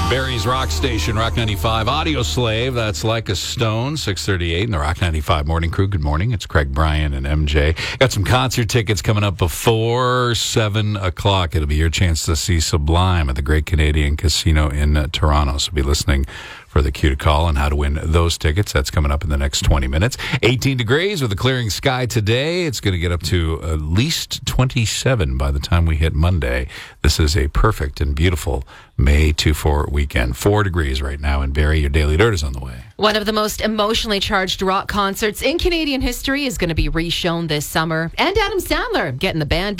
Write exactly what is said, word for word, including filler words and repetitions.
Barry's Rock Station, Rock ninety-five. Audio Slave, that's Like a Stone, six thirty-eight in the Rock ninety-five Morning Crew. Good morning. It's Craig Bryan and M J. Got some concert tickets coming up before seven o'clock. It'll be your chance to see Sublime at the Great Canadian Casino in uh, Toronto. So be listening for the cue to call and how to win those tickets. That's coming up in the next twenty minutes. eighteen degrees with a clearing sky today. It's going to get up to at least twenty-seven by the time we hit Monday. This is a perfect and beautiful May two four weekend. Four degrees right now in Barrie. Your Daily Dirt is on the way. One of the most emotionally charged rock concerts in Canadian history is going to be re-shown this summer. And Adam Sandler getting the band